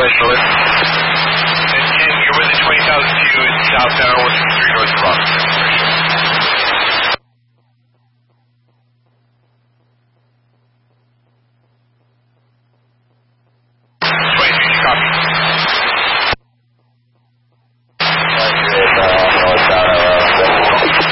Miller. And Ken, you're with the 20,002 in southbound 163 north of Robinson. 23, copy.